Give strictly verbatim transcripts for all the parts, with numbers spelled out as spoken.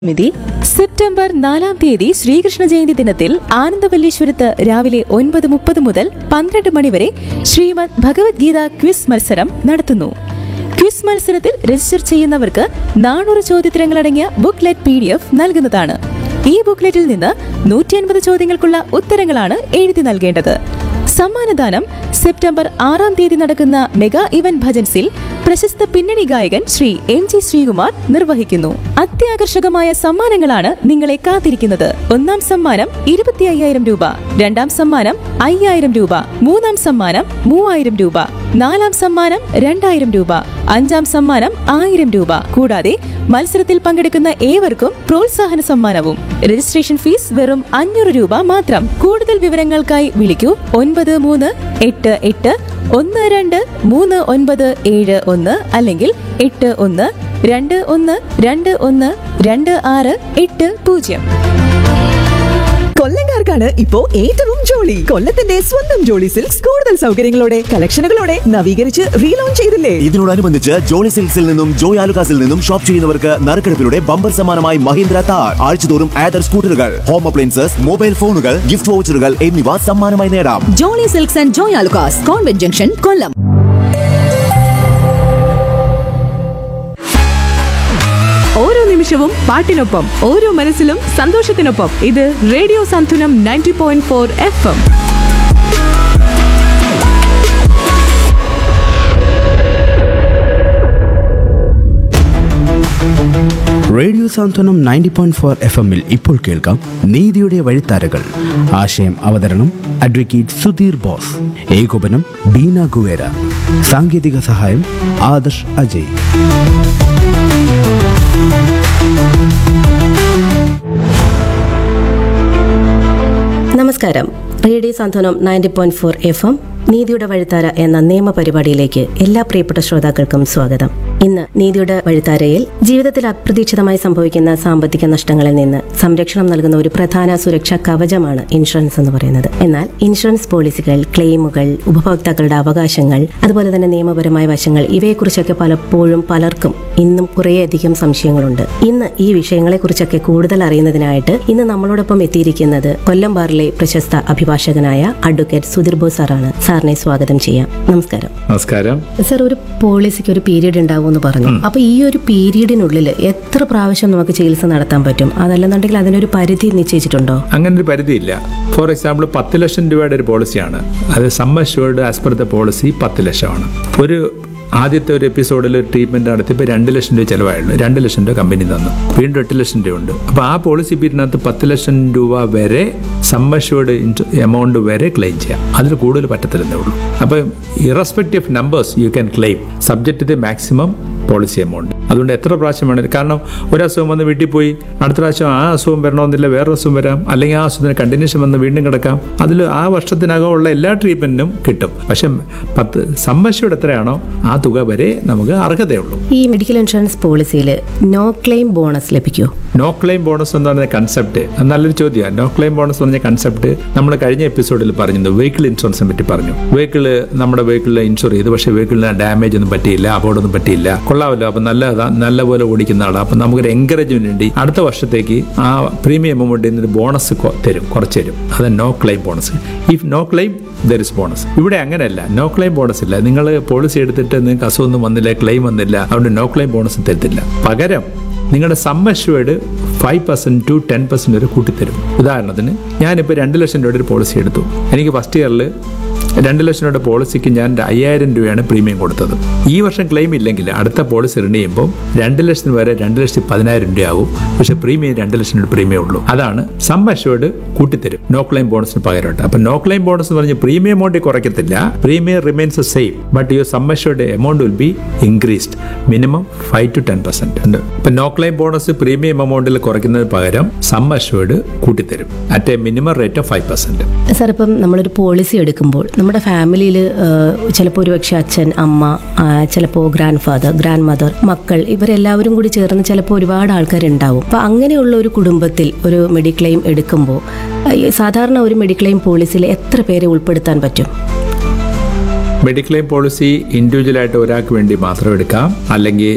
മിതി September നാലാം തീയതി ശ്രീകൃഷ്ണ ജയന്തി ദിനത്തിൽ ആനന്ദവല്ലീശ്വരത്ത് രാവിലെ ഒൻപത് മുപ്പത് മുതൽ പന്ത്രണ്ട് മണിവരെ ശ്രീമദ് ഭഗവത്ഗീത ക്വിസ് മത്സരം നടത്തുന്നു. ക്വിസ് മത്സരത്തിൽ രജിസ്റ്റർ ചെയ്യുന്നവർക്ക് നാനൂറ് ചോദ്യോത്തരങ്ങളടങ്ങിയ ബുക്ക്ലെറ്റ് പി ഡി എഫ് നൽകുന്നതാണ്. ഈ ബുക്ക്ലെറ്റിൽ നിന്ന് നൂറ്റി അൻപത് ചോദ്യങ്ങൾക്കുള്ള ഉത്തരങ്ങളാണ് എഴുതി നൽകേണ്ടത്. സമ്മാനദാനം സെപ്റ്റംബർ ആറാം തീയതി നടക്കുന്ന മെഗാ ഇവന്റ് ഭജൻസിൽ പ്രശസ്ത പിന്നണി ഗായകൻ ശ്രീ എം ജി ശ്രീകുമാർ നിർവഹിക്കുന്നു. അത്യാകർഷകമായ സമ്മാനങ്ങളാണ് നിങ്ങളെ കാത്തിരിക്കുന്നത്. ഒന്നാം സമ്മാനം ഇരുപത്തി അയ്യായിരം രൂപ, രണ്ടാം സമ്മാനം അയ്യായിരം രൂപ, മൂന്നാം സമ്മാനം മൂവായിരം രൂപ, നാലാം സമ്മാനം രണ്ടായിരം രൂപ, അഞ്ചാം സമ്മാനം ആയിരം രൂപ. കൂടാതെ മത്സരത്തിൽ പങ്കെടുക്കുന്ന ഏവർക്കും പ്രോത്സാഹന സമ്മാനവും. രജിസ്ട്രേഷൻ ഫീസ് വെറും അഞ്ഞൂറ് രൂപ മാത്രം. കൂടുതൽ വിവരങ്ങൾക്കായി വിളിക്കൂ ഒൻപത് മൂന്ന് എട്ട് എട്ട് ഒന്ന് രണ്ട് മൂന്ന് ഒൻപത് ഏഴ് ഒന്ന് അല്ലെങ്കിൽ എട്ട് ഒന്ന് രണ്ട് ഒന്ന് രണ്ട് ഒന്ന് രണ്ട് ആറ് എട്ട് പൂജ്യം. കൊല്ലംകാർക്കാണ് ഇപ്പോ ഏറ്റവും ജോളി. കൊല്ലത്തിന്റെ സ്വന്തം ജോളി സിൽക്സ് കൂടുതൽ സൗകര്യങ്ങളോടെ കളക്ഷനുകളോടെ നവീകരിച്ച് റീലോഞ്ച് ചെയ്തില്ലേ? ഇതിനോടനുബന്ധിച്ച് ജോളി സിൽക്സിൽ നിന്നും ജോയ് ആലുകാസിൽ നിന്നും ഷോപ്പ് ചെയ്യുന്നവർക്ക് നറുക്കെടുപ്പിലൂടെ ബമ്പർ സമ്മാനമായി മഹീന്ദ്ര താർ, ആഴ്ചതോറും ആദർ സ്കൂട്ടറുകൾ, ഹോം അപ്ലയൻസസ്, മൊബൈൽ ഫോണുകൾ, ഗിഫ്റ്റ് വൗച്ചറുകൾ എന്നിവ സമ്മാനമായി നേടാം. Jolly silks and Joy Alukkas, convent junction, കൊല്ലം. ഓരോ നിമിഷവും പാട്ടിനൊപ്പം, ഓരോ മനസ്സിലും സന്തോഷത്തിനൊപ്പം. ഇത് റേഡിയോ സാന്ത്വനം ninety point four F M. Radio സാന്ത്വനം നയൻറ്റി പോയിന്റ് ഫോർ എഫ് എമ്മിൽ ഇപ്പോൾ കേൾക്കാം നീതിയുടെ വഴിത്താരകൾ. ആശയം അവതരണം അഡ്വക്കേറ്റ് സുധീർ ബോസ്. ഏകോപനം ബീന ഗുവേര. സാങ്കേതിക സഹായം ആദർശ് അജയ്. നമസ്കാരം. റേഡിയോ സാന്ത്വനം ninety point four F M നീതിയുടെ വഴിത്താര എന്ന നിയമ പരിപാടിയിലേക്ക് എല്ലാ പ്രിയപ്പെട്ട ശ്രോതാക്കൾക്കും സ്വാഗതം. ഇന്ന് നീതിയുടെ വഴിത്താരയിൽ ജീവിതത്തിൽ അപ്രതീക്ഷിതമായി സംഭവിക്കുന്ന സാമ്പത്തിക നഷ്ടങ്ങളിൽ നിന്ന് സംരക്ഷണം നൽകുന്ന ഒരു പ്രധാന സുരക്ഷാ കവചമാണ് ഇൻഷുറൻസ് എന്ന് പറയുന്നത്. എന്നാൽ ഇൻഷുറൻസ് പോളിസികൾ, ക്ലെയിമുകൾ, ഉപഭോക്താക്കളുടെ അവകാശങ്ങൾ, അതുപോലെ തന്നെ നിയമപരമായ വശങ്ങൾ, ഇവയെക്കുറിച്ചൊക്കെ പലപ്പോഴും പലർക്കും ഇന്നും കുറേയധികം സംശയങ്ങളുണ്ട്. ഇന്ന് ഈ വിഷയങ്ങളെക്കുറിച്ചൊക്കെ കൂടുതൽ അറിയുന്നതിനായിട്ട് ഇന്ന് നമ്മളോടൊപ്പം എത്തിയിരിക്കുന്നത് കൊല്ലം ബാറിലെ പ്രശസ്ത അഭിഭാഷകനായ അഡ്വക്കേറ്റ് സുധീർ ബോസ് സാറാണ്. സാറിനെ സ്വാഗതം ചെയ്യാം. നമസ്കാരം. നമസ്കാരം. സർ, ഒരു പോളിസിക്ക് ഒരു പീരീഡ് ഉണ്ടാവും എന്ന് പറഞ്ഞു. അപ്പൊ ഈ ഒരു പീരീഡിനുള്ളിൽ എത്ര പ്രാവശ്യം നമുക്ക് ചികിത്സ നടത്താൻ പറ്റും? അതല്ലെന്നുണ്ടെങ്കിൽ അതിനൊരു പരിധി നിശ്ചയിച്ചിട്ടുണ്ടോ? അങ്ങനെ ഒരു പരിധിയില്ല. ഫോർ എക്സാമ്പിൾ പത്ത് ലക്ഷം രൂപയുടെ ഒരു പോളിസിയാണ്. അത് some assured as per the policy പത്ത് ലക്ഷമാണ്. ഒരു ആദ്യത്തെ ഒരു എപ്പിസോഡിൽ ഒരു ട്രീറ്റ്മെന്റ് നടത്തിയപ്പോൾ രണ്ട് ലക്ഷം രൂപ ചിലവായുള്ളൂ. രണ്ട് ലക്ഷം രൂപ കമ്പനി തന്നു. വീണ്ടും എട്ട് ലക്ഷം രൂപ ഉണ്ട്. അപ്പോൾ ആ പോളിസി പീരീഡിനകത്ത് പത്ത് ലക്ഷം രൂപ വരെ സം അഷ്യൂർഡ് എമൗണ്ട് വരെ ക്ലെയിം ചെയ്യാം. അതിൽ കൂടുതൽ പറ്റത്തില്ലെന്നേ ഉള്ളൂ. അപ്പോൾ irrespective of numbers you can claim subject to the maximum policy amount. അതുകൊണ്ട് എത്ര പ്രാവശ്യം വേണമെങ്കിലും, കാരണം ഒരു അസുഖം വന്ന് വീട്ടിൽ പോയി അടുത്ത പ്രാവശ്യം ആ അസുഖം വരണമെന്നില്ല, വേറൊരു അസുഖം വരാം, അല്ലെങ്കിൽ ആ അസുഖത്തിന് കണ്ടിന്യൂഷൻ വന്ന് വീണ്ടും കിടക്കാം. അതിൽ ആ വർഷത്തിനകമുള്ള എല്ലാ ട്രീറ്റ്മെന്റിനും കിട്ടും. പക്ഷെ പത്ത് സമ്മർശയുടെ എത്രയാണോ ആ തുക വരെ നമുക്ക് അർഹതയുള്ളൂ. ഈ medical insurance പോളിസിയിൽ no claim bonus ലഭിക്കുമോ? നോ ക്ലെയിം ബോണസ് എന്ന് പറഞ്ഞ കൺസെപ്റ്റ് നല്ലൊരു ചോദ്യമാണ്. നോ ക്ലെയിം ബോണസ് എന്ന് പറഞ്ഞ കൺസെപ്റ്റ് നമ്മൾ കഴിഞ്ഞ എപ്പിസോഡിൽ പറഞ്ഞിരുന്നു. വെഹിക്കിൾ ഇൻഷുറൻസിനെ പറ്റി പറഞ്ഞു. വെഹിക്കിള് നമ്മുടെ വെഹിക്കിളിൽ ഇൻഷുർ ചെയ്തു, പക്ഷേ വെഹിക്കിളിന് ഡാമേജ് ഒന്നും പറ്റിയില്ല, അപകടമൊന്നും പറ്റിയില്ല, കൊള്ളാമല്ലോ, അപ്പം നല്ല നല്ലപോലെ ഓടിക്കുന്ന ആളാണ്. അപ്പം നമുക്കൊരു എൻകറേജ്മെന്റ് വേണ്ടി അടുത്ത വർഷത്തേക്ക് ആ പ്രീമിയം എമൗണ്ട് ഒരു ബോണസ് തരും, കുറച്ച് തരും. അത് no claim bonus. If no claim there is bonus. ഇവിടെ അങ്ങനെയല്ല. നോ ക്ലെയിം ബോണസ് ഇല്ല. നിങ്ങൾ പോളിസി എടുത്തിട്ട് നിങ്ങൾക്ക് അസുഖമൊന്നും വന്നില്ല, ക്ലെയിം വന്നില്ല, അതുകൊണ്ട് നോ ക്ലെയിം ബോണസ് തരത്തില്ല. പകരം നിങ്ങളുടെ some assured five percent to ten percent വരെ കൂട്ടിത്തരും. ഉദാഹരണത്തിന് ഞാനിപ്പോൾ രണ്ട് ലക്ഷം രൂപയുടെ ഒരു പോളിസി എടുത്തു. എനിക്ക് ഫസ്റ്റ് ഇയറിൽ രണ്ട് ലക്ഷം രൂപയുടെ പോളിസിക്ക് ഞാൻ അയ്യായിരം രൂപയാണ് പ്രീമിയം കൊടുത്തത്. ഈ വർഷം ക്ലെയിം ഇല്ലെങ്കിൽ അടുത്ത പോളിസി റിന്യൂ ചെയ്യുമ്പോൾ രണ്ട് ലക്ഷത്തിന് വരെ രണ്ട് ലക്ഷത്തി പതിനായിരം രൂപയാവും. പക്ഷേ പ്രീമിയം രണ്ട് ലക്ഷം രൂപ പ്രീമിയം ഉള്ളൂ. അതാണ് സം അഷ്യൂർഡ് കൂട്ടിത്തരും നോ ക്ലെയിം ബോണസിന് പകരമായിട്ട്. അപ്പൊ നോ ക്ലെയിം ബോണസ് എന്ന് പറഞ്ഞാൽ premium amount കുറയ്ക്കത്തില്ല. Premium remains same, but your some assured amount will be increased minimum five to ten percent ഉണ്ട്. ഇപ്പൊ നോ ക്ലെയിം ബോണസ് പ്രീമിയം എമൗണ്ടിൽ കുറയ്ക്കുന്നതിന് പകരം some assured കൂട്ടിത്തരും at A minimum rate of five percent. Sir, ഇപ്പം നമ്മളൊരു policy എടുക്കുമ്പോൾ നമ്മുടെ ഫാമിലിയിൽ ചിലപ്പോൾ ഒരുപക്ഷെ അച്ഛൻ, അമ്മ, ചിലപ്പോൾ ഗ്രാൻഡ് ഫാദർ, ഗ്രാൻഡ് മദർ, മക്കൾ, ഇവരെല്ലാവരും കൂടി ചേർന്ന് ചിലപ്പോൾ ഒരുപാട് ആൾക്കാരുണ്ടാവും. അപ്പം അങ്ങനെയുള്ള ഒരു കുടുംബത്തിൽ ഒരു മെഡിക്ലെയിം എടുക്കുമ്പോൾ സാധാരണ ഒരു മെഡിക്ലെയിം പോളിസിയിൽ എത്ര പേരെ ഉൾപ്പെടുത്താൻ പറ്റും? മെഡിക്ലെയിം പോളിസി ഇൻഡിവിജ്വലായിട്ട് ഒരാൾക്ക് വേണ്ടി മാത്രം എടുക്കാം, അല്ലെങ്കിൽ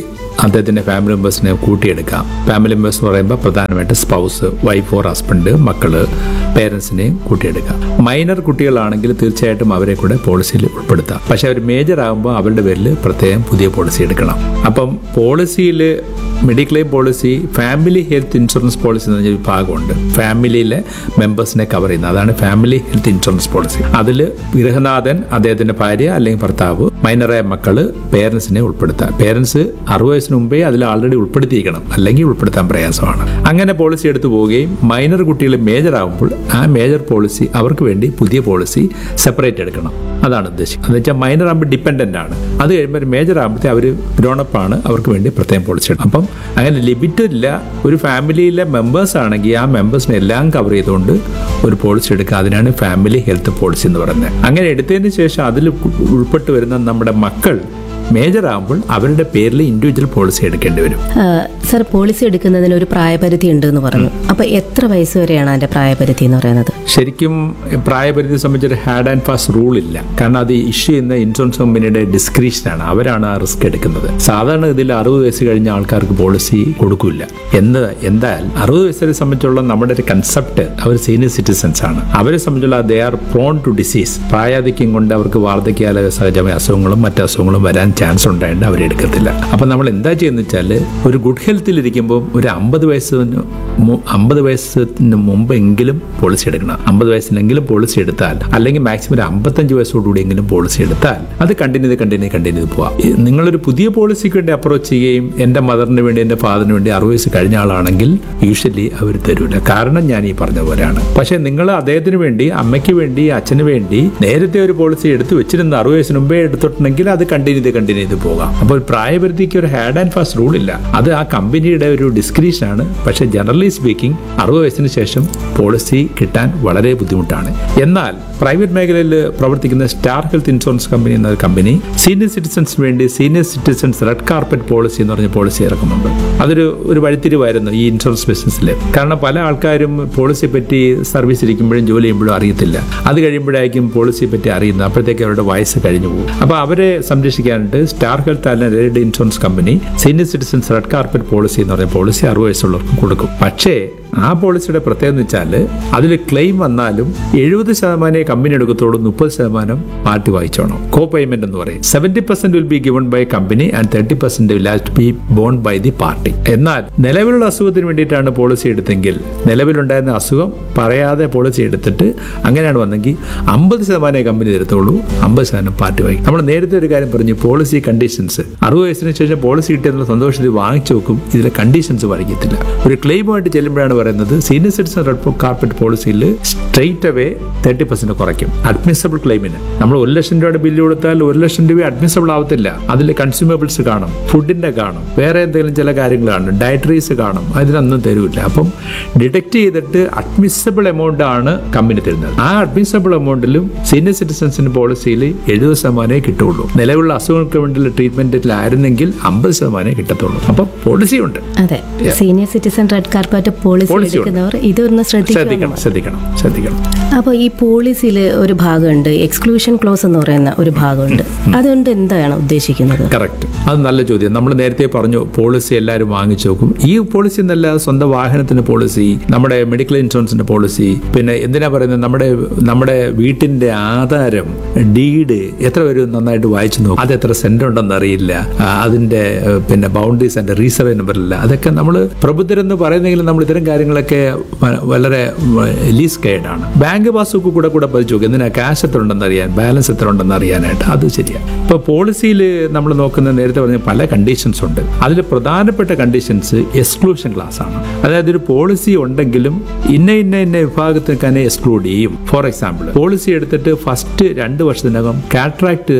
അദ്ദേഹത്തിന്റെ ഫാമിലി മെമ്പേഴ്സിനെ കൂട്ടിയെടുക്കാം. ഫാമിലി മെമ്പേഴ്സ് എന്ന് പറയുമ്പോൾ പ്രധാനമായിട്ട് സ്പൗസ്, വൈഫ് ഓർ ഹസ്ബൻഡ്, മക്കള്, പേരൻസിനെയും കൂട്ടിയെടുക്കാം. മൈനർ കുട്ടികളാണെങ്കിൽ തീർച്ചയായിട്ടും അവരെ കൂടെ പോളിസിയിൽ ഉൾപ്പെടുത്താം. പക്ഷെ അവർ മേജർ ആകുമ്പോൾ അവരുടെ പേരിൽ പ്രത്യേകം പുതിയ പോളിസി എടുക്കണം. അപ്പം പോളിസിയിൽ mediclaim policy, family health insurance policy എന്ന് പറഞ്ഞ വിഭാഗമുണ്ട്. ഫാമിലിയിലെ മെമ്പേഴ്സിനെ കവർ ചെയ്യുന്നത്, അതാണ് ഫാമിലി ഹെൽത്ത് ഇൻഷുറൻസ് പോളിസി. അതിൽ ഗൃഹനാഥൻ, അദ്ദേഹത്തിന്റെ ഭാര്യ അല്ലെങ്കിൽ ഭർത്താവ്, മൈനറായ മക്കള്, പേരൻസിനെ ഉൾപ്പെടുത്താം. പേരൻസ് അറുപത് വയസ്സിന് മുമ്പേ അതിൽ ആൾറെഡി ഉൾപ്പെടുത്തിയിരിക്കണം, അല്ലെങ്കിൽ ഉൾപ്പെടുത്താൻ പ്രയാസമാണ്. അങ്ങനെ പോളിസി എടുത്തു പോവുകയും മൈനർ കുട്ടികൾ മേജർ ആകുമ്പോൾ ആ മേജർ പോളിസി അവർക്ക് വേണ്ടി പുതിയ പോളിസി സെപ്പറേറ്റ് എടുക്കണം. അതാണ് ഉദ്ദേശിക്കുന്നത്. എന്ന് വെച്ചാൽ മൈനർ ആകുമ്പോൾ ഡിപ്പെൻഡന്റ് ആണ്, അത് കഴിയുമ്പോൾ മേജർ ആകുമ്പോഴത്തെ അവർ ഗ്രോണപ്പ് ആണ്, അവർക്ക് വേണ്ടി പ്രത്യേകം പോളിസി എടുക്കണം. അപ്പം അങ്ങനെ ലിമിറ്റ് ഇല്ല. ഒരു ഫാമിലിയിലെ മെമ്പേഴ്സ് ആണെങ്കിൽ ആ മെമ്പേഴ്സിനെ എല്ലാം കവർ ചെയ്തുകൊണ്ട് ഒരു പോളിസി എടുക്കുക. അതിനാണ് ഫാമിലി ഹെൽത്ത് പോളിസി എന്ന് പറയുന്നത്. അങ്ങനെ എടുത്തതിന് ശേഷം അതിൽ ഉൾപ്പെട്ട് വരുന്ന നമ്മുടെ മക്കൾ മേജർ ആകുമ്പോൾ അവരുടെ പേരിൽ ഇൻഡിവിജ്വൽ പോളിസി എടുക്കേണ്ടി വരും. സർ, പോളിസി എടുക്കുന്നതിന് ഒരു പ്രായപരിധി ഉണ്ട് എന്ന് പറഞ്ഞു. അപ്പൊ എത്ര വയസ്സ് വരെയാണ് അതിന്റെ പ്രായപരിധി എന്ന് പറയുന്നത്? ശരിക്കും പ്രായപരിധി സംബന്ധിച്ചൊരു ഹാഡ് ആൻഡ് ഫാസ്റ്റ് റൂൾ ഇല്ല. കാരണം അത് ഇഷ്യൂ ചെയ്യുന്ന ഇൻഷുറൻസ് കമ്പനിയുടെ ഡിസ്ക്രിപ്ഷനാണ്, അവരാണ് ആ റിസ്ക് എടുക്കുന്നത്. സാധാരണ ഇതിൽ അറുപത് വയസ്സ് കഴിഞ്ഞ ആൾക്കാർക്ക് പോളിസി കൊടുക്കില്ല. എന്ന് എന്തായാൽ അറുപത് വയസ്സിനെ സംബന്ധിച്ചുള്ള നമ്മുടെ ഒരു കൺസെപ്റ്റ്, അവർ സീനിയർ സിറ്റിസൺസ് ആണ്. അവരെ സംബന്ധിച്ചുള്ള they are prawn to disease. പ്രായാധിക്യം കൊണ്ട് അവർക്ക് വാർദ്ധക്യകാല സഹജമായ അസുഖങ്ങളും മറ്റു അസുഖങ്ങളും വരാൻ ചാൻസ് ഉണ്ടായിട്ട് അവരെടുക്കത്തില്ല. അപ്പം നമ്മൾ എന്താ ചെയ്യുന്ന വെച്ചാൽ ഒരു ഗുഡ് ഹെൽത്തിലിരിക്കുമ്പോൾ ഒരു അമ്പത് വയസ്സിന് അമ്പത് വയസ്സിന് മുമ്പെങ്കിലും പോളിസി എടുക്കണം. അമ്പത് വയസ്സിനെങ്കിലും പോളിസി എടുത്താൽ, അല്ലെങ്കിൽ മാക്സിമം ഒരു അമ്പത്തഞ്ച് വയസ്സോടുകൂടിയെങ്കിലും പോളിസി എടുത്താൽ അത് കണ്ടിന്യൂ ചെയ്ത് കണ്ടിന്യൂ കണ്ടിന്യൂ ചെയ്ത് പോവാം. നിങ്ങളൊരു പുതിയ പോളിസിക്ക് വേണ്ടി അപ്രോച്ച് ചെയ്യുകയും എൻ്റെ മദറിന് വേണ്ടി എൻ്റെ ഫാദറിന് വേണ്ടി അറുപത് വയസ്സ് കഴിഞ്ഞ ആളാണെങ്കിൽ യൂഷ്വലി അവർ തരൂല. കാരണം ഞാൻ ഈ പറഞ്ഞ പോലെയാണ്. പക്ഷെ നിങ്ങൾ അദ്ദേഹത്തിന് വേണ്ടി, അമ്മയ്ക്ക് വേണ്ടി, അച്ഛന് വേണ്ടി നേരത്തെ ഒരു പോളിസി എടുത്ത് വെച്ചിരുന്ന അറുപത് വയസ്സിന് മുമ്പേ എടുത്തിട്ടുണ്ടെങ്കിൽ അത് കണ്ടിന്യൂ ചെയ്ത് കണ്ടിന്യൂ ചെയ്ത് പോകാം. അപ്പോൾ പ്രായപരിധിക്ക് ഒരു ഹാഡ് ആൻഡ് ഫാസ്റ്റ് റൂൾ ഇല്ല. അത് ആ കമ്പനിയുടെ ഒരു ഡിസ്ക്രിപ്ഷൻ ആണ്. പക്ഷെ ജനറലി സ്പീക്കിംഗ് അറുപത് വയസ്സിന് ശേഷം പോളിസി കിട്ടാൻ വളരെ ബുദ്ധിമുട്ടാണ്. എന്നാൽ പ്രൈവറ്റ് മേഖലയിൽ പ്രവർത്തിക്കുന്ന സ്റ്റാർ ഹെൽത്ത് ഇൻഷുറൻസ് കമ്പനി എന്ന കമ്പനി സീനിയർ സിറ്റിസൺസിന് വേണ്ടി senior citizens red carpet policy എന്ന് പറഞ്ഞ പോളിസി ഇറക്കുന്നുണ്ട്. അതൊരു ഒരു വഴിത്തിരിവായിരുന്നു ഈ ഇൻഷുറൻസ് ബിസിനസ്സിൽ. കാരണം പല ആൾക്കാരും പോളിസിയെ പറ്റി സർവീസ് ഇരിക്കുമ്പോഴും ജോലി ചെയ്യുമ്പോഴും അറിയത്തില്ല. അത് കഴിയുമ്പോഴായിരിക്കും പോളിസിയെ പറ്റി അറിയുന്നത്. അപ്പോഴത്തേക്ക് അവരുടെ വയസ്സ് കഴിഞ്ഞു പോകും. അപ്പോൾ അവരെ സംരക്ഷിക്കാനായിട്ട് സ്റ്റാർ ഹെൽത്ത് അല്ലെങ്കിൽ red insurance company senior citizens red carpet policy എന്ന് പറഞ്ഞ പോളിസി അറുപത് വയസ്സുള്ളവർക്ക് കൊടുക്കും. പക്ഷേ ആ പോളിസിയുടെ പ്രത്യേകത എന്ന് വെച്ചാൽ അതിൽ ക്ലെയിം വന്നാലും എഴുപത് ശതമാനമേ കമ്പനി എടുക്കത്തോളൂ, മുപ്പത് ശതമാനം പാർട്ടി വായിച്ചോണം. കോ പേയ്മെന്റ് എന്ന് പറയും. Seventy percent will be given by company and thirty percent will have to B borne by the party. എന്നാൽ നിലവിലുള്ള അസുഖത്തിന് വേണ്ടിയിട്ടാണ് പോളിസി എടുത്തെങ്കിൽ, നിലവിലുണ്ടായിരുന്ന അസുഖം പറയാതെ പോളിസി എടുത്തിട്ട് അങ്ങനെയാണ് വന്നെങ്കിൽ അമ്പത് ശതമാനമേ കമ്പനി തരത്തുള്ളൂ, അമ്പത് ശതമാനം പാർട്ടി വായിക്കും. നമ്മൾ നേരത്തെ ഒരു കാര്യം പറഞ്ഞു, പോളിസി കണ്ടീഷൻസ്. അറുപത് വയസ്സിന് ശേഷം പോളിസി കിട്ടിയെന്നുള്ള സന്തോഷത്തിൽ വാങ്ങിച്ചു നോക്കും, ഇതിലെ കണ്ടീഷൻസ് വായിക്കത്തില്ല. ഒരു ക്ലെയിമായിട്ട് ചെല്ലുമ്പോഴാണ് പറയുന്നത് senior citizen red carpet പോളിസിയിൽ straight away thirty percent കുറയ്ക്കും അഡ്മിസബിൾ ക്ലെയിമിന്. നമ്മൾ ഒരു ലക്ഷം രൂപയുടെ ബില്ല് കൊടുത്താൽ ഒരു ലക്ഷം രൂപ അഡ്മിസബിൾ ആവത്തില്ല. അതിൽ കൺസ്യൂമബിൾസ് കാണും, ഫുഡിന്റെ കാണും, വേറെ എന്തെങ്കിലും ചില കാര്യങ്ങൾ കാണും, ഡയറ്ററീസ് കാണും, അതിനൊന്നും തരൂല്ല. അപ്പം ഡിഡക്ട് ചെയ്തിട്ട് അഡ്മിസബിൾ എമൗണ്ട് ആണ് കമ്പനി തരുന്നത്. ആ അഡ്മിസബിൾ എമൗണ്ടിലും സീനിയർ സിറ്റിസൺസിന്റെ പോളിസിയിൽ എഴുപത് ശതമാനമേ കിട്ടുള്ളൂ. നിലവിലുള്ള അസുഖങ്ങൾക്ക് വേണ്ടിയുള്ള ട്രീറ്റ്മെന്റിലായിരുന്നെങ്കിൽ അമ്പത് ശതമാനമേ കിട്ടത്തുള്ളൂ. അപ്പം പോളിസി ഉണ്ട്. അതെ, senior citizen red carpet policy എടുക്കുന്നവർ ഇതൊന്ന് ശ്രദ്ധിക്കണം ശ്രദ്ധിക്കണം ശ്രദ്ധിക്കണം അപ്പോൾ ഈ പോളിസിയിൽ ഒരു ഭാഗമുണ്ട്, എക്സ്ക്ലൂഷൻ ക്ലോസ് എന്ന് പറയുന്ന ഒരു ഭാഗമുണ്ട്. അതുകൊണ്ട് എന്താണ് ഉദ്ദേശിക്കുന്നത്? കറക്റ്റ്, അത് നല്ല ചോദ്യം. നമ്മൾ നേരത്തെ പറഞ്ഞു പോളിസി എല്ലാവരും വാങ്ങിച്ചു നോക്കും. ഈ പോളിസി എന്നല്ല, സ്വന്തം വാഹനത്തിന്റെ പോളിസി, നമ്മുടെ മെഡിക്കൽ ഇൻഷുറൻസിന്റെ പോളിസി, പിന്നെ എന്തിനാ പറയുന്നത്, നമ്മുടെ നമ്മുടെ വീട്ടിന്റെ ആധാരം, ഡീഡ് എത്ര പേര് നന്നായിട്ട് വായിച്ചു നോക്കും. അത് എത്ര സെന്റ് ഉണ്ടെന്ന് അറിയില്ല, അതിന്റെ പിന്നെ ബൗണ്ടറീസ് ആൻഡ് റീസർവേ നമ്പറില്ല. അതൊക്കെ നമ്മൾ പ്രബുദ്ധരെന്ന് പറയുന്നെങ്കിലും നമ്മൾ ഇത്തരം കാര്യങ്ങളൊക്കെ വളരെ ലീസ് ഗൈഡാണ്. ബാങ്ക് പാസ്ബുക്ക് കൂടെ കൂടെ പതിച്ചു നോക്കും, എന്തിനാ ക്യാഷ് എത്ര ഉണ്ടെന്ന് അറിയാൻ, ബാലൻസ് എത്ര ഉണ്ടെന്ന് അറിയാനായിട്ട്. അത് ശരിയാണ്. ഇപ്പൊ പോളിസിയിൽ നമ്മൾ നോക്കുന്ന നേരത്തെ പറഞ്ഞ പല കണ്ടീഷൻസ് ഉണ്ട്. അതിൽ പ്രധാനപ്പെട്ട കണ്ടീഷൻസ് എക്സ്ക്ലൂഷൻ ക്ലാസ് ആണ്. അതായത് ഒരു പോളിസി ഉണ്ടെങ്കിലും ഇന്ന ഇന്ന ഇന്ന വിഭാഗത്തിൽ തന്നെ എക്സ്ക്ലൂഡ് ചെയ്യും. ഫോർ എക്സാമ്പിൾ, പോളിസി എടുത്തിട്ട് ഫസ്റ്റ് രണ്ട് വർഷത്തിനകം കാറ്ററാക്ട്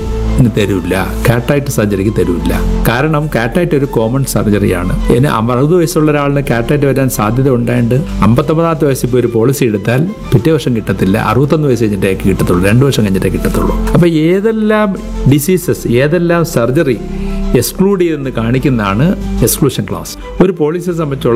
തരൂല്ല, കാറ്ററാക്ട് സർജറിക്ക് തരൂല്ല. കാരണം കാറ്ററാക്ട് ഒരു കോമൺ സർജറിയാണ്. ഇനി അറുപത് വയസ്സുള്ള ഒരാളിന് കാറ്ററാക്ട് വരാൻ സാധ്യത ഉണ്ടായിട്ട് അമ്പത്തൊമ്പതാമത്തെ വയസ്സിൽ പോയി ഒരു പോളിസി എടുത്താൽ പിറ്റേ വർഷം കിട്ടത്തില്ല, അറുപത്തൊന്ന് വയസ്സ് കഴിഞ്ഞിട്ടേ കിട്ടത്തുള്ളൂ, രണ്ട് വർഷം കഴിഞ്ഞിട്ടേ കിട്ടത്തുള്ളൂ. അപ്പൊ ഏതെല്ലാം ഡിസീസസ്, ഏതെല്ലാം സർജറി എക്സ്ക്ലൂഡ് ചെയ്തെന്ന് കാണിക്കുന്നതാണ് എക്സ്ക്ലൂഷൻ ക്ലാസ്. ഒരു പോളിസിയെ സംബന്ധിച്ചോളം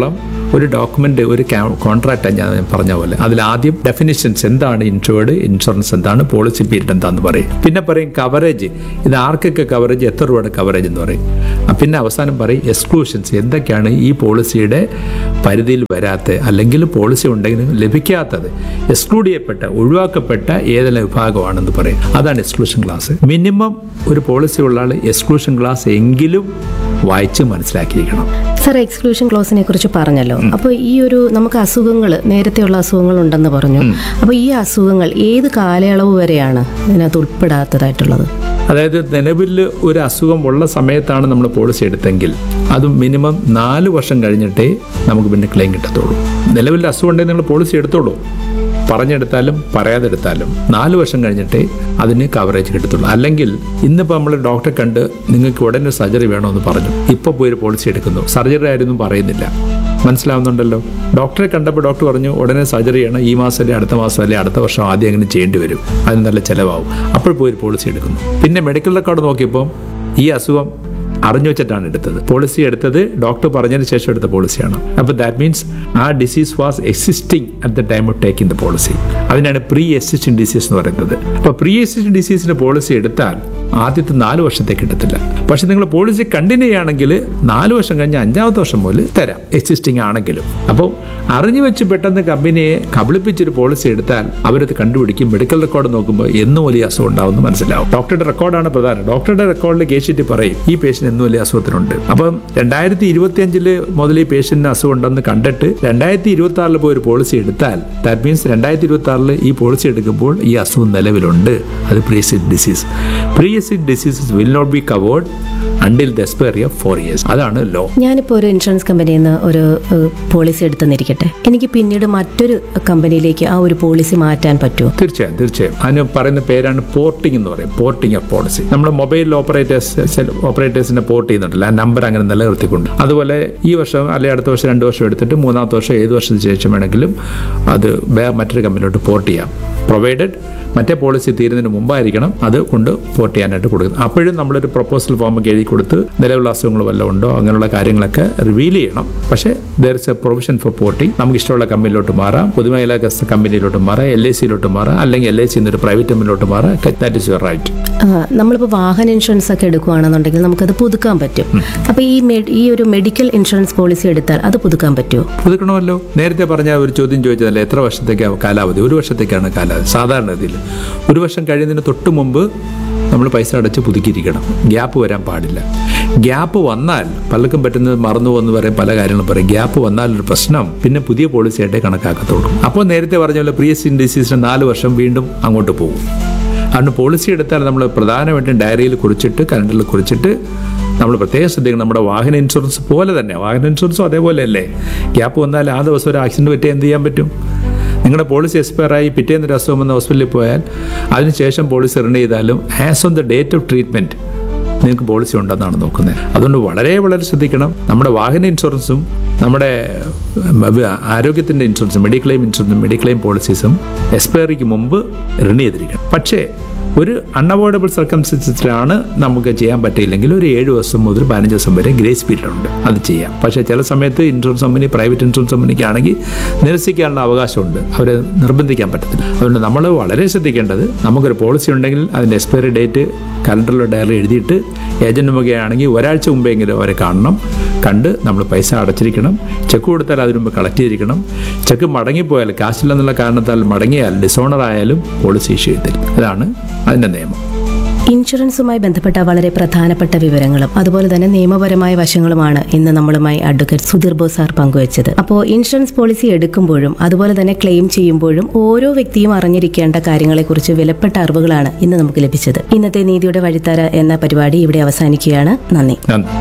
ഒരു ഡോക്യുമെന്റ്, ഒരു കോൺട്രാക്റ്റ് ഞാൻ പറഞ്ഞ പോലെ അതിൽ ആദ്യം ഡെഫിനിഷൻസ് എന്താണ് ഇൻഷുർഡ്, ഇൻഷുറൻസ് എന്താണ്, പോളിസി പീരീഡ് എന്താന്ന് പറയും. പിന്നെ പറയും കവറേജ്, ഇത് ആർക്കൊക്കെ കവറേജ്, എത്ര രൂപയുടെ കവറേജ് എന്ന് പറയും. പിന്നെ അവസാനം പറയും എക്സ്ക്ലൂഷൻസ്, എന്തൊക്കെയാണ് ഈ പോളിസിയുടെ പരിധിയിൽ വരാത്ത അല്ലെങ്കിൽ പോളിസി ഉണ്ടെങ്കിലും ലഭിക്കാത്തത്, എക്സ്ക്ലൂഡ് ചെയ്യപ്പെട്ട ഒഴിവാക്കപ്പെട്ട ഏതെല്ലാം വിഭാഗമാണെന്ന് പറയും. അതാണ് എക്സ്ക്ലൂഷൻ ക്ലാസ്. മിനിമം ഒരു പോളിസി ഉള്ള ആൾ എക്സ്ക്ലൂഷൻ ക്ലാസ് എങ്കിലും വായിച്ച് മനസ്സിലാക്കിയിരിക്കണം. സാർ, എക്സ്ക്ലൂഷൻ ക്ലോസിനെ കുറിച്ച് പറഞ്ഞല്ലോ. അപ്പോൾ ഈ ഒരു നമുക്ക് അസുഖങ്ങൾ, നേരത്തെയുള്ള അസുഖങ്ങൾ ഉണ്ടെന്ന് പറഞ്ഞു. അപ്പോൾ ഈ അസുഖങ്ങൾ ഏത് കാലയളവ് വരെയാണ് ഇതിനകത്ത് ഉൾപ്പെടാത്തതായിട്ടുള്ളത്? അതായത് നിലവിൽ ഒരു അസുഖം ഉള്ള സമയത്താണ് നമ്മൾ പോളിസി എടുത്തെങ്കിൽ അത് മിനിമം നാല് വർഷം കഴിഞ്ഞിട്ടേ നമുക്ക് പിന്നെ ക്ലെയിം കിട്ടത്തുള്ളൂ. നിലവിൽ അസുഖം ഉണ്ടെങ്കിൽ നിങ്ങൾ പോളിസി എടുത്തോളൂ, പറഞ്ഞെടുത്താലും പറയാതെടുത്താലും നാല് വർഷം കഴിഞ്ഞിട്ടേ അതിന് കവറേജ് കിട്ടത്തുള്ളൂ. അല്ലെങ്കിൽ ഇന്നിപ്പോൾ നമ്മൾ ഡോക്ടറെ കണ്ട് നിങ്ങൾക്ക് ഉടനെ സർജറി വേണമെന്ന് പറഞ്ഞു, ഇപ്പോൾ പോയി ഒരു പോളിസി എടുക്കുന്നു, സർജറി ആയിരുന്നു പറയുന്നില്ല. മനസ്സിലാവുന്നുണ്ടല്ലോ? ഡോക്ടറെ കണ്ടപ്പോൾ ഡോക്ടർ പറഞ്ഞു ഉടനെ സർജറിയാണ്, ഈ മാസം അല്ലെ അടുത്ത മാസം അല്ലെ അടുത്ത വർഷം ആദ്യം അങ്ങനെ ചെയ്യേണ്ടി വരും, അതിന് നല്ല ചിലവാകും. അപ്പോൾ പോയി ഒരു പോളിസി എടുക്കുന്നു. പിന്നെ മെഡിക്കൽ റെക്കോർഡ് നോക്കിയപ്പോൾ ഈ അസുഖം അറിഞ്ഞു വെച്ചിട്ടാണ് എടുത്തത്. പോളിസി എടുത്തത് ഡോക്ടർ പറഞ്ഞതിന് ശേഷം എടുത്ത പോളിസിയാണ്. അപ്പോൾ ദാറ്റ് മീൻസ് ആ disease was existing at the time of taking the policy. അതിനാണ് പ്രീ എക്സിസ്റ്റിംഗ് ഡിസീസ് എന്ന് പറയുന്നത്. അപ്പോൾ പ്രീ എക്സിസ്റ്റിംഗ് ഡിസീസിന്റെ പോളിസി എടുത്താൽ ആദ്യത്തെ നാല് വർഷത്തേക്ക് കിട്ടത്തില്ല. പക്ഷെ നിങ്ങൾ പോളിസി കണ്ടിന്യൂ ചെയ്യുകയാണെങ്കിൽ നാല് വർഷം കഴിഞ്ഞ് അഞ്ചാമത്തെ വർഷം മുതൽ തരാം, എക്സിസ്റ്റിംഗ് ആണെങ്കിലും. അപ്പോൾ അറിഞ്ഞു വെച്ച് പെട്ടെന്ന് കമ്പനിയെ കബളിപ്പിച്ചൊരു പോളിസി എടുത്താൽ അവരത് കണ്ടുപിടിക്കും. മെഡിക്കൽ റെക്കോർഡ് നോക്കുമ്പോൾ എന്നും വലിയ അസുഖം ഉണ്ടാവുമെന്ന് മനസ്സിലാവും. ഡോക്ടറുടെ റെക്കോർഡാണ് പ്രധാനം. ഡോക്ടറുടെ റെക്കോർഡിൽ കേസിട്ട് പറയും ഈ പേഷ്യന്റ് എന്നും വലിയ അസുഖത്തിനുണ്ട്. അപ്പം രണ്ടായിരത്തി ഇരുപത്തി അഞ്ചില് മുതൽ ഈ പേഷ്യന്റിന് അസുഖം ഉണ്ടെന്ന് കണ്ടിട്ട് രണ്ടായിരത്തി ഇരുപത്തി ആറിൽ പോയി ഒരു പോളിസി എടുത്താൽ ദാറ്റ് മീൻസ് രണ്ടായിരത്തി ഇരുപത്തി ആറിൽ ഈ പോളിസി എടുക്കുമ്പോൾ ഈ അസുഖം നിലവിലുണ്ട്. അത് pre existing disease. Pre existing diseases will not be covered until the expiry of four years. അതാണ് ലോ. ഞാനിപ്പോൾ ഒരു ഇൻഷുറൻസ് കമ്പനിയിൽ നിന്ന് ഒരു പോളിസി എടുത്തെന്നിരിക്കട്ടെ, എനിക്ക് പിന്നീട് മറ്റൊരു കമ്പനിയിലേക്ക് ആ ഒരു പോളിസി മാറ്റാൻ പറ്റുമോ? തീർച്ചയായും തീർച്ചയായും അതിന് പറയുന്ന പേരാണ് പോർട്ടിംഗ് എന്ന് പറയും. Porting of policy. നമ്മൾ മൊബൈൽ ഓപ്പറേറ്റേഴ്സ് ഓപ്പറേറ്റേഴ്സിനെ പോർട്ട് ചെയ്യുന്നുണ്ടല്ലോ, ആ നമ്പർ അങ്ങനെ നിലനിർത്തിക്കൊണ്ട്. അതുപോലെ ഈ വർഷം അല്ലെങ്കിൽ അടുത്ത വർഷം രണ്ട് വർഷം എടുത്തിട്ട് മൂന്നാമത്തെ വർഷം ഏത് വർഷത്തിന് ശേഷം വേണമെങ്കിലും അത് മറ്റൊരു കമ്പനിയിലോട്ട് പോർട്ട് ചെയ്യാം, പ്രൊവൈഡഡ് മറ്റേ പോളിസി തീരുന്നതിന് മുമ്പായിരിക്കണം അത് കൊണ്ട് പോർട്ട് ചെയ്യാനായിട്ട് കൊടുക്കുന്നത്. അപ്പോഴും നമ്മളൊരു പ്രൊപ്പോസൽ ഫോം ഒക്കെ എഴുതി കൊടുത്ത് നിലവിലുള്ള അസുഖങ്ങൾ വല്ലതും ഉണ്ടോ അങ്ങനെയുള്ള കാര്യങ്ങളൊക്കെ റിവീൽ ചെയ്യണം. പക്ഷേ there is A provision for porting. നമുക്ക് ഇഷ്ടമുള്ള കമ്പനിയിലോട്ട് മാറാം, പൊതുമേഖലാ കമ്പനിയിലോട്ട് മാറാം, എൽ ഐ സിയിലോട്ട് മാറാം, അല്ലെങ്കിൽ എൽ ഐ സി ഒരു പ്രൈവറ്റ് കമ്പനിയിലോട്ട് മാറാം. That is your right. നമ്മളിപ്പോൾ വാഹന ഇൻഷുറൻസ് ഒക്കെ എടുക്കുകയാണെന്നുണ്ടെങ്കിൽ നമുക്കത് പുതുക്കാൻ പറ്റും. അപ്പോൾ ഈ ഈ ഒരു മെഡിക്കൽ ഇൻഷുറൻസ് പോളിസി എടുത്താൽ അത് പുതുക്കാൻ പറ്റുമോ? പുതുക്കണമല്ലോ. നേരത്തെ പറഞ്ഞ ഒരു ചോദ്യം ചോദിച്ചതല്ലേ, എത്ര വർഷത്തേക്കാണ് കാലാവധി? ഒരു വർഷത്തേക്കാണ് കാലാവധി സാധാരണഗതിയിൽ. ഒരു വർഷം കഴിയുന്നതിന് തൊട്ട് മുമ്പ് നമ്മൾ പൈസ അടച്ച് പുതുക്കിയിരിക്കണം. ഗ്യാപ്പ് വരാൻ പാടില്ല. ഗ്യാപ്പ് വന്നാൽ പലർക്കും പറ്റുന്നത് മറന്നു പോകുന്ന പറയും, പല കാര്യങ്ങളും പറയും. ഗ്യാപ്പ് വന്നാൽ ഒരു പ്രശ്നം, പിന്നെ പുതിയ പോളിസി ആയിട്ടേ കണക്കാക്കത്തുള്ളൂ. അപ്പോൾ നേരത്തെ പറഞ്ഞ പോലെ പ്രീ എക്സിസ്റ്റിംഗ് ഡിസീസിന് നാല് വർഷം വീണ്ടും അങ്ങോട്ട് പോകും. അതുകൊണ്ട് പോളിസി എടുത്താൽ നമ്മൾ പ്രധാനമായിട്ടും ഡയറിയിൽ കുറിച്ചിട്ട് കലണ്ടറിൽ കുറിച്ചിട്ട് നമ്മൾ പ്രത്യേകം ശ്രദ്ധിക്കണം. നമ്മുടെ വാഹന ഇൻഷുറൻസ് പോലെ തന്നെ വാഹന ഇൻഷുറൻസും അതേപോലെ അല്ലേ. ഗ്യാപ്പ് വന്നാൽ ആ ദിവസം ഒരു ആക്സിഡന്റ് പറ്റിയാൽ എന്ത് ചെയ്യാൻ പറ്റും? നിങ്ങളുടെ പോളിസി എക്സ്പയറായി പിറ്റേന്ന് ഒരു അസുഖം വന്ന് ഹോസ്പിറ്റലിൽ പോയാൽ അതിനുശേഷം പോളിസി റിന്യൂ ചെയ്താലും as on the date of treatment നിങ്ങൾക്ക് പോളിസി ഉണ്ടെന്നാണ് നോക്കുന്നത്. അതുകൊണ്ട് വളരെ വളരെ ശ്രദ്ധിക്കണം. നമ്മുടെ വാഹന ഇൻഷുറൻസും നമ്മുടെ ആരോഗ്യത്തിൻ്റെ ഇൻഷുറൻസും മെഡിക്ലെയിം ഇൻഷുറൻസും മെഡിക്ലെയിം പോളിസീസും എക്സ്പയറിക്ക് മുമ്പ് റിന്യൂ ചെയ്തിരിക്കണം. പക്ഷേ ഒരു അൺഅവോയ്ഡബിൾ സർക്കംസ്റ്റൻസിലാണ് നമുക്ക് ചെയ്യാൻ പറ്റിയില്ലെങ്കിൽ ഒരു ഏഴ് ദിവസം മുതൽ പതിനഞ്ച് ദിവസം വരെ ഗ്രേസ് പീരീഡ് ഉണ്ട്, അത് ചെയ്യാം. പക്ഷേ ചില സമയത്ത് ഇൻഷുറൻസ് കമ്പനി പ്രൈവറ്റ് ഇൻഷുറൻസ് കമ്പനിക്കാണെങ്കിൽ നിരസിക്കാനുള്ള അവകാശമുണ്ട്, അവരെ നിർബന്ധിക്കാൻ പറ്റത്തില്ല. അതുകൊണ്ട് നമ്മൾ വളരെ ശ്രദ്ധിക്കേണ്ടത്, നമുക്കൊരു പോളിസി ഉണ്ടെങ്കിൽ അതിൻ്റെ എക്സ്പയറി ഡേറ്റ് കലണ്ടറിലോ ഡയറി എഴുതിയിട്ട് ഏജന്റ് മുഖേയാണെങ്കിൽ ഒരാഴ്ച മുമ്പെങ്കിലും അവരെ കാണണം. കണ്ട് നമ്മൾ പൈസ അടച്ചിരിക്കണം. ചെക്ക് കൊടുത്താൽ അതിന് മുമ്പ് കളക്ട് ചെയ്തിരിക്കണം. ചെക്ക് മടങ്ങിപ്പോയാൽ, കാശില്ലെന്നുള്ള കാരണത്താൽ മടങ്ങിയാൽ, ഡിസോണർ ആയാലും പോളിസി ഇഷ്യൂ ചെയ്തില്ല. ഇതാണ് അതിൻ്റെ നിയമം. ഇൻഷുറൻസുമായി ബന്ധപ്പെട്ട വളരെ പ്രധാനപ്പെട്ട വിവരങ്ങളും അതുപോലെ തന്നെ നിയമപരമായ വശങ്ങളുമാണ് ഇന്ന് നമ്മളുമായി അഡ്വക്കേറ്റ് സുധീർ ബോസ് സാർ പങ്കുവച്ചത്. അപ്പോൾ ഇൻഷുറൻസ് പോളിസി എടുക്കുമ്പോഴും അതുപോലെ തന്നെ ക്ലെയിം ചെയ്യുമ്പോഴും ഓരോ വ്യക്തിയും അറിഞ്ഞിരിക്കേണ്ട കാര്യങ്ങളെക്കുറിച്ച് വിലപ്പെട്ട അറിവുകളാണ് ഇന്ന് നമുക്ക് ലഭിച്ചത്. ഇന്നത്തെ നീതിയുടെ വഴിത്താര എന്ന പരിപാടി ഇവിടെ അവസാനിക്കുകയാണ്. നന്ദി.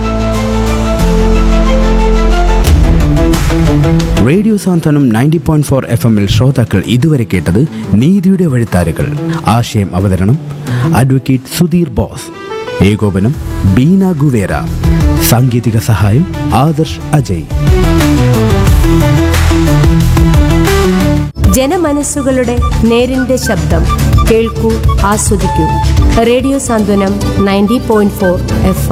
റേഡിയോ സാന്ത്വനം നയൻറ്റി പോയിന്റ് ഫോർ എഫ് എമ്മിൽ ശ്രോതാക്കൾ ഇതുവരെ കേട്ടത് നീതിയുടെ വഴിത്താരകൾ. ആശയം അവതരണം അഡ്വക്കേറ്റ് സുധീർ ബോസ്. ഏകോപനം ബീന ഗുവേര. സാങ്കേതിക സഹായം ആദർശ് അജയ്. ജനമനസ്സുകളുടെ നേരിന്റെ ശബ്ദം കേൾക്കൂ, ആസ്വദിക്കൂ. റേഡിയോ സാന്ത്വനം ninety point four F M.